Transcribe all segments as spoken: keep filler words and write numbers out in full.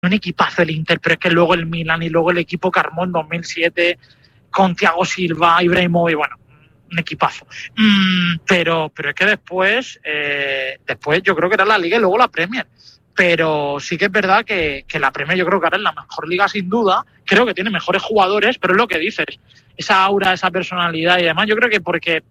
un equipazo el Inter, pero es que luego el Milan y luego el equipo que armó en dos mil siete con Thiago Silva, Ibrahimovic, bueno, un equipazo. Mm, pero, pero es que después, eh, después yo creo que era la Liga y luego la Premier. Pero sí que es verdad que, que la Premier yo creo que ahora es la mejor liga sin duda. Creo que tiene mejores jugadores, pero es lo que dices, esa aura, esa personalidad y demás. Yo creo que porque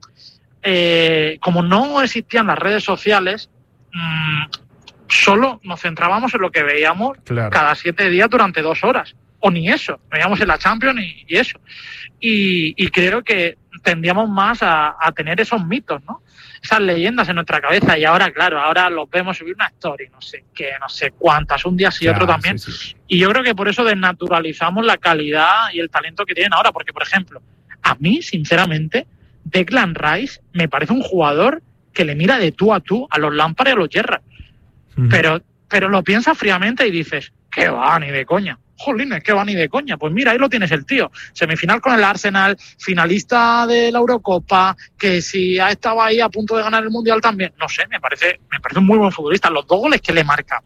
eh, como no existían las redes sociales, mmm, solo nos centrábamos en lo que veíamos claro. cada siete días durante dos horas. O ni eso, veíamos en la Champions y, y eso. Y, y creo que tendíamos más a, a tener esos mitos, ¿no? Esas leyendas en nuestra cabeza. Y ahora, claro, ahora los vemos subir una story, no sé qué, no sé cuántas, un día sí, claro, otro también. Sí, sí. Y yo creo que por eso desnaturalizamos la calidad y el talento que tienen ahora. Porque, por ejemplo, a mí, sinceramente, Declan Rice me parece un jugador que le mira de tú a tú a los Lampard y a los Gerrard. Uh-huh. Pero, pero lo piensas fríamente y dices, ¿qué va? Ni de coña. Jolines, ¿qué va ni de coña? Pues mira, ahí lo tienes el tío. Semifinal con el Arsenal, finalista de la Eurocopa, que si ha estado ahí a punto de ganar el Mundial también. No sé, me parece, me parece un muy buen futbolista. Los dos goles que le marca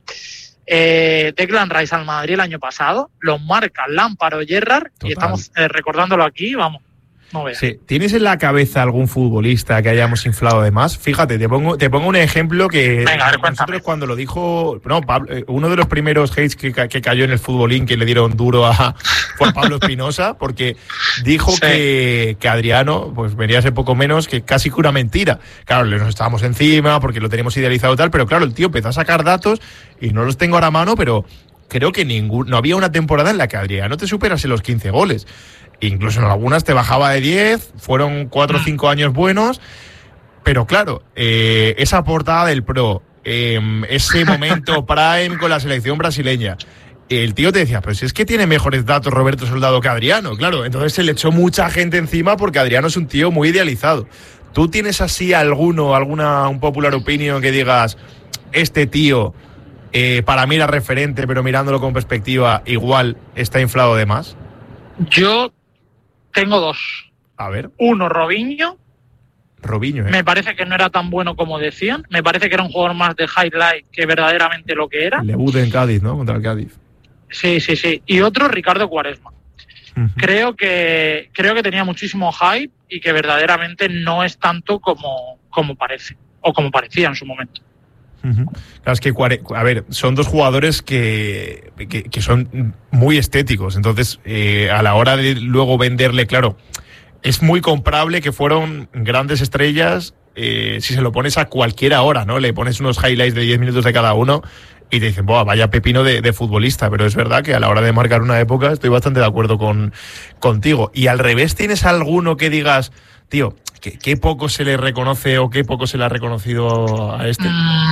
eh, Declan Rice al Madrid el año pasado, los marca Lampard o Gerrard, y estamos eh, recordándolo aquí, vamos. No veas. Sí. ¿Tienes en la cabeza algún futbolista que hayamos inflado de más? Fíjate, te pongo, te pongo un ejemplo que Venga, a ver, nosotros cuando lo dijo, no, Pablo, uno de los primeros hates que, que cayó en el futbolín que le dieron duro a fue a Pablo Espinosa, porque dijo sí. que, que Adriano pues venía a ser poco menos que casi que una mentira. Claro, nos estábamos encima porque lo teníamos idealizado tal, pero claro, el tío empezó a sacar datos y no los tengo ahora a mano, pero creo que ningún, no había una temporada en la que Adriano te superase los quince goles. Incluso en algunas te bajaba de diez, fueron cuatro o cinco años buenos, pero claro, eh, esa portada del Pro, eh, ese momento prime con la selección brasileña, el tío te decía, pero si es que tiene mejores datos Roberto Soldado que Adriano, claro, entonces se le echó mucha gente encima porque Adriano es un tío muy idealizado. ¿Tú tienes así alguno, alguna un popular opinion que digas, este tío eh, para mí era referente, pero mirándolo con perspectiva, igual está inflado de más? Yo tengo dos. A ver. Uno, Robinho. Robinho, ¿eh? Me parece que no era tan bueno como decían. Me parece que era un jugador más de highlight que verdaderamente lo que era. El debut en Cádiz, ¿no? Contra el Cádiz. Sí, sí, sí. Y otro, Ricardo Quaresma. Uh-huh. Creo que creo que tenía muchísimo hype y que verdaderamente no es tanto como, como parece. O como parecía en su momento. Uh-huh. Claro, es que, a ver, son dos jugadores que, que, que son muy estéticos, entonces eh, a la hora de luego venderle, claro, es muy comprable que fueron grandes estrellas eh, si se lo pones a cualquier hora, ¿no? Le pones unos highlights de diez minutos de cada uno y te dicen, Buah, vaya pepino de, de futbolista, pero es verdad que a la hora de marcar una época estoy bastante de acuerdo con, contigo. Y al revés, ¿tienes alguno que digas, tío, ¿Qué, ¿Qué poco se le reconoce o qué poco se le ha reconocido a este?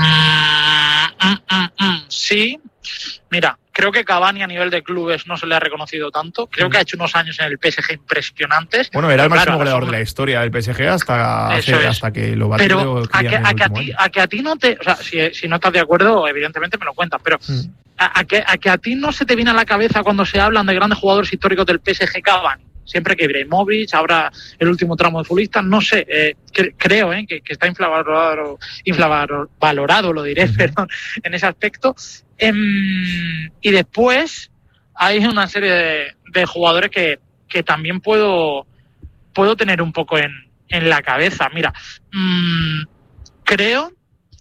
Mm, mm, mm, mm, sí, mira, creo que Cavani a nivel de clubes no se le ha reconocido tanto. Creo mm. que ha hecho unos años en el P S G impresionantes. Bueno, era el máximo claro, goleador de la historia del P S G hasta, hace, hasta que lo batió. Pero a que, a, que a, ti, a que a ti no te... O sea, si, si no estás de acuerdo, evidentemente me lo cuentas, pero mm. a, a, que, a que a ti no se te viene a la cabeza cuando se hablan de grandes jugadores históricos del P S G Cavani. Siempre que Ibrahimovic, ahora el último tramo de futbolistas, no sé, eh, cre- creo eh, que, que está infravalorado, infravalorado, lo diré, uh-huh. perdón, en ese aspecto. Eh, y después hay una serie de, de jugadores que, que también puedo, puedo tener un poco en, en la cabeza. Mira, mmm, creo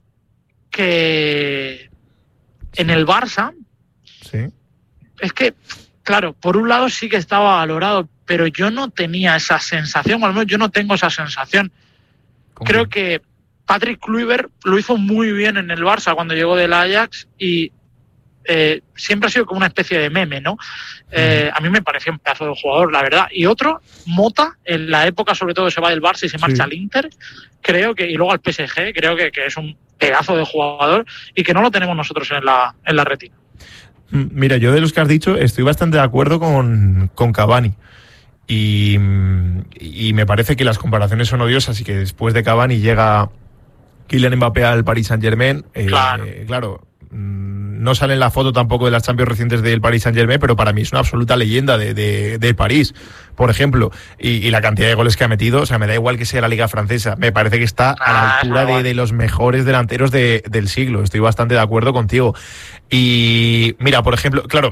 que en el Barça, sí. es que, claro, por un lado sí que estaba valorado, pero yo no tenía esa sensación, o al menos yo no tengo esa sensación. Creo que Patrick Kluivert lo hizo muy bien en el Barça cuando llegó del Ajax y eh, siempre ha sido como una especie de meme, ¿no? Eh, a mí me parecía un pedazo de jugador, la verdad. Y otro, Mota, en la época sobre todo se va del Barça y se marcha sí. al Inter, creo que, y luego al P S G, creo que, que es un pedazo de jugador y que no lo tenemos nosotros en la, en la retina. Mira, yo de los que has dicho estoy bastante de acuerdo con, con Cavani. Y, y me parece que las comparaciones son odiosas y que después de Cavani llega Kylian Mbappé al Paris Saint-Germain. Eh, claro. claro, no sale en la foto tampoco de las Champions recientes del Paris Saint-Germain, pero para mí es una absoluta leyenda de, de, de París, por ejemplo, y, y la cantidad de goles que ha metido, o sea, me da igual que sea la Liga Francesa, me parece que está a la altura de, de los mejores delanteros de, del siglo, estoy bastante de acuerdo contigo. Y mira, por ejemplo, claro,